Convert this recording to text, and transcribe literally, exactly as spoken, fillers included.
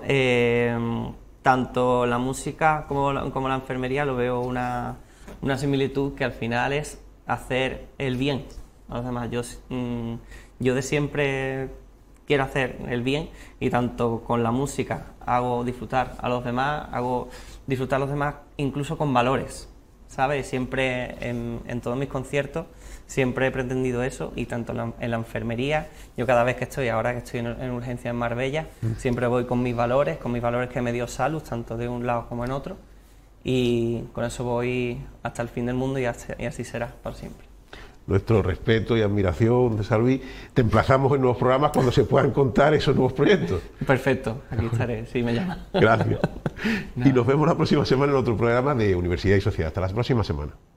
eh, tanto la música como la, como la enfermería lo veo una, una similitud que al final es hacer el bien a los demás. Yo, mm, yo de siempre quiero hacer el bien y tanto con la música hago disfrutar a los demás, hago disfrutar a los demás incluso con valores, ¿sabes? Siempre en, en todos mis conciertos siempre he pretendido eso y tanto en la, en la enfermería, yo cada vez que estoy, ahora que estoy en, en urgencia en Marbella, mm. siempre voy con mis valores, con mis valores que me dio Salus, tanto de un lado como en otro, y con eso voy hasta el fin del mundo y, hasta, y así será para siempre. Nuestro respeto y admiración de Salvi. Te emplazamos en nuevos programas cuando se puedan contar esos nuevos proyectos. Perfecto, aquí estaré, si me llaman. Gracias. No. Y nos vemos la próxima semana en otro programa de Universidad y Sociedad. Hasta la próxima semana.